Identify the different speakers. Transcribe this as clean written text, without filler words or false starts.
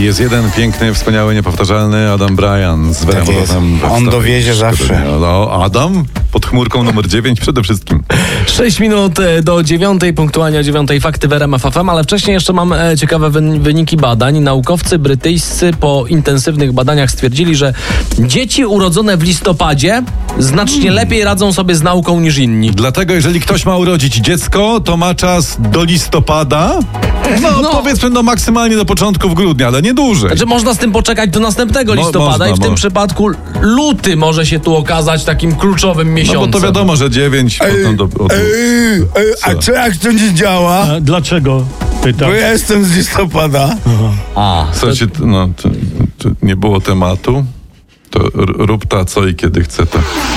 Speaker 1: Jest jeden piękny, wspaniały, niepowtarzalny Adam Bryan z Werem Rotem.
Speaker 2: On dowiezie zawsze.
Speaker 1: No, Adam pod chmurką numer 9 przede wszystkim.
Speaker 3: 6 minut do 9, punktualnie o 9 fakty w RMF FM, ale wcześniej jeszcze mam ciekawe wyniki badań. Naukowcy brytyjscy po intensywnych badaniach stwierdzili, że dzieci urodzone w listopadzie znacznie lepiej radzą sobie z nauką niż inni.
Speaker 1: Dlatego jeżeli ktoś ma urodzić dziecko, to ma czas do listopada. No, powiedzmy maksymalnie do początków grudnia, ale nie dłużej.
Speaker 3: Znaczy można z tym poczekać do następnego listopada i w tym przypadku luty może się tu okazać takim kluczowym miesiącem.
Speaker 1: No bo to wiadomo, że 9 potem
Speaker 2: A co jak to nie działa?
Speaker 4: A dlaczego? Pytam.
Speaker 2: Bo ja jestem z listopada.
Speaker 1: Słuchajcie, to nie było tematu, to rób ta co i kiedy chce ta.